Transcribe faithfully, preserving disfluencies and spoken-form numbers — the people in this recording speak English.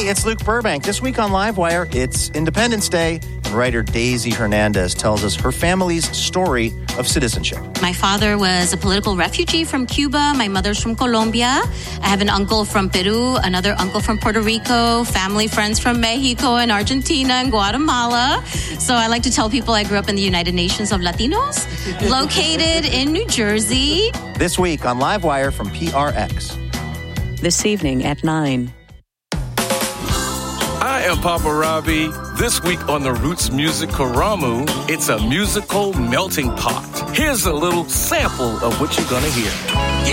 Hey, it's Luke Burbank. This week on Livewire, it's Independence Day, and writer Daisy Hernandez tells us her family's story of citizenship. My father was a political refugee from Cuba. My mother's from Colombia. I have an uncle from Peru, another uncle from Puerto Rico, family friends from Mexico and Argentina and Guatemala. So I like to tell people I grew up in the United Nations of Latinos, located in New Jersey. This week on Livewire from P R X. This evening at nine. I am Papa Robbie. This week on the Roots Music Karamu, it's a musical melting pot. Here's a little sample of what you're gonna hear.